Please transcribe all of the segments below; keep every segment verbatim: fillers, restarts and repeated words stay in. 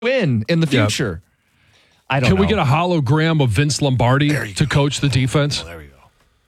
win in the future. Yeah. I don't Can know. we get a hologram of Vince Lombardi to go. coach the defense? Oh, there we go.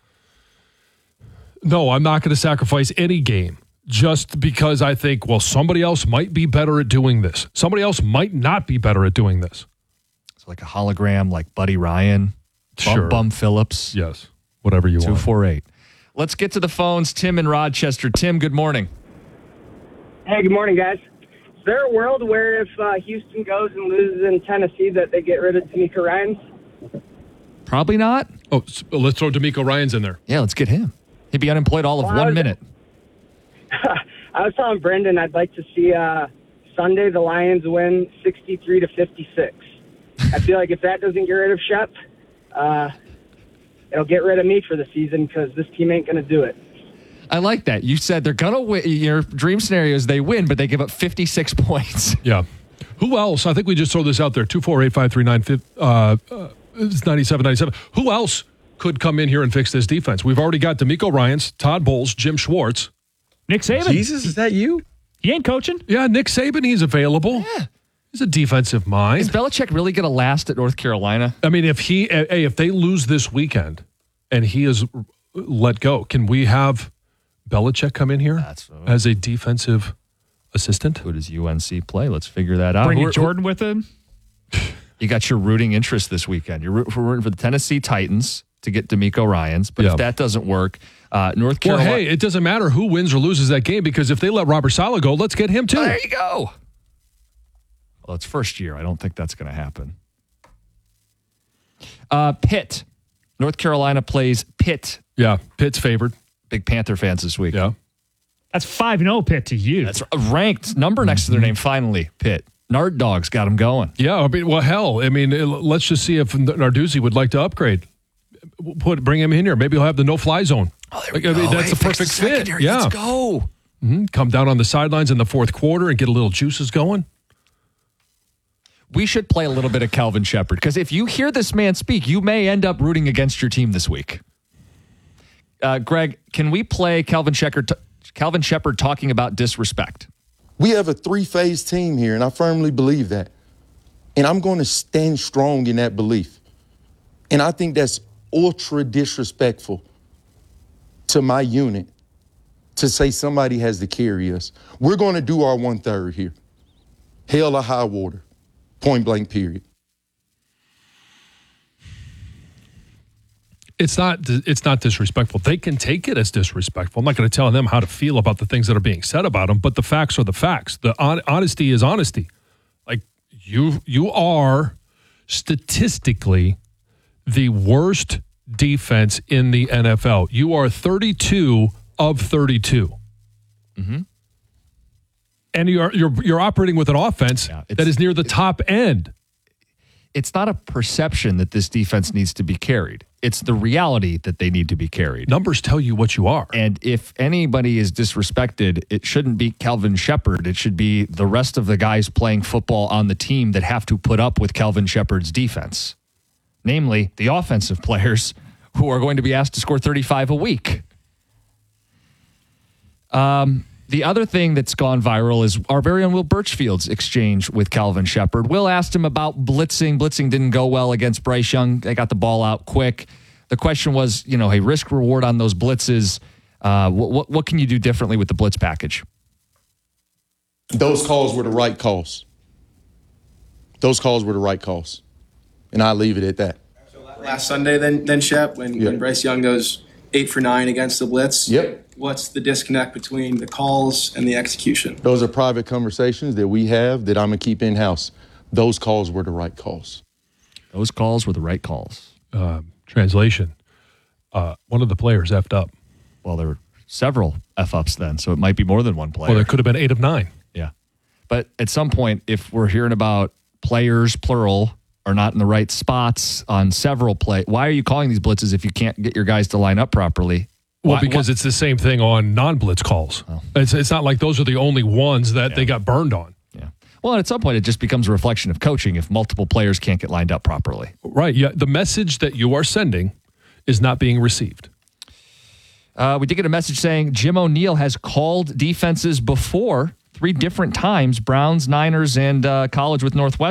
No, I'm not going to sacrifice any game just because I think, well, somebody else might be better at doing this. Somebody else might not be better at doing this. So like a hologram like Buddy Ryan, Bum, Sure. Bum Phillips. Yes, whatever you two want. two four eight. Let's get to the phones. Tim in Rochester. Tim, good morning. Hey, good morning, guys. Is there a world where if uh, Houston goes and loses in Tennessee that they get rid of D'Amico Ryans? Probably not. Oh, so let's throw D'Amico Ryans in there. Yeah, let's get him. He'd be unemployed all of Well, one was- minute. I was telling Brendan I'd like to see uh, Sunday the Lions win sixty-three to fifty-six. I feel like if that doesn't get rid of Shep, uh, it'll get rid of me for the season because this team ain't going to do it. I like that. You said they're going to win. Your dream scenario is they win, but they give up fifty-six points. Yeah. Who else? I think we just throw this out there. two four eight, five three nine, uh, uh, ninety-seven ninety-seven. Who else could come in here and fix this defense? We've already got D'Amico Ryans, Todd Bowles, Jim Schwartz. Nick Saban. Jesus, is that you? He ain't coaching. Yeah, Nick Saban, he's available. Yeah. He's a defensive mind. Is Belichick really going to last at North Carolina? I mean, if he, hey, if they lose this weekend and he is let go, can we have Belichick come in here That's what- as a defensive assistant? Who does U N C play? Let's figure that out. Bringing Who- Jordan with him. You got your rooting interest this weekend. You're root- rooting for the Tennessee Titans to get D'Amico Ryans, but Yeah. if that doesn't work, uh, North Well, Carolina. hey, it doesn't matter who wins or loses that game because if they let Robert Saleh go, let's get him too. Oh, there you go. Well, it's first year. I don't think that's going to happen. Uh, Pitt. North Carolina plays Pitt. Yeah, Pitt's favored. Big Panther fans this week. Yeah. That's five and oh Pitt to you. That's a ranked number next to their name, finally, Pitt. Nard Dogs got them going. Yeah, I mean, well, hell, I mean, it- let's just see if Narduzzi would like to upgrade. Put bring him in here. Maybe he'll have the no-fly zone. Oh, there Like, we I mean, go. that's Hey, the fix perfect fit. secondary. Yeah, Let's go. Mhm. Come down on the sidelines in the fourth quarter and get a little juices going. We should play a little bit of Calvin Shepard because if you hear this man speak, you may end up rooting against your team this week. Uh, Greg, can we play Calvin Shepard, Calvin Shepard talking about disrespect? We have a three-phase team here, and I firmly believe that. And I'm going to stand strong in that belief. And I think that's ultra disrespectful to my unit to say somebody has to carry us. We're going to do our one-third here. Hell or high water. Point blank, period. It's not. It's not disrespectful. They can take it as disrespectful. I'm not going to tell them how to feel about the things that are being said about them. But the facts are the facts. The on, honesty is honesty. Like you, you are statistically the worst defense in the N F L. You are thirty-two of thirty-two. Mm-hmm. And you're you're you're operating with an offense Yeah, it's- that is near the top end. It's not a perception that this defense needs to be carried. It's the reality that they need to be carried. Numbers tell you what you are. And if anybody is disrespected, it shouldn't be Calvin Shepard. It should be the rest of the guys playing football on the team that have to put up with Calvin Shepard's defense. Namely, the offensive players who are going to be asked to score thirty-five a week. Um, the other thing that's gone viral is our very own Will Birchfield's exchange with Calvin Shepard. Will asked him about blitzing. Blitzing didn't go well against Bryce Young. They got the ball out quick. The question was, you know, hey, risk reward on those blitzes. Uh, what, what what can you do differently with the blitz package? Those calls were the right calls. Those calls were the right calls. And I leave it at that. Last Sunday, then, then Shep, when, Yeah. when Bryce Young goes eight for nine against the blitz. Yep. What's the disconnect between the calls and the execution? Those are private conversations that we have that I'm going to keep in-house. Those calls were the right calls. Those calls were the right calls. Uh, translation: uh, one of the players effed up. Well, there were several F-ups then, so it might be more than one player. Well, there could have been eight of nine. Yeah. But at some point, if we're hearing about players, plural, are not in the right spots on several play, why are you calling these blitzes if you can't get your guys to line up properly? Well, Why- because why- it's the same thing on non-blitz calls. Oh. It's it's not like those are the only ones that they got burned on. Yeah. Well, at some point, it just becomes a reflection of coaching if multiple players can't get lined up properly. Right. Yeah. The message that you are sending is not being received. Uh, we did get a message saying Jim O'Neill has called defenses before three different times, Browns, Niners, and uh, college with Northwestern.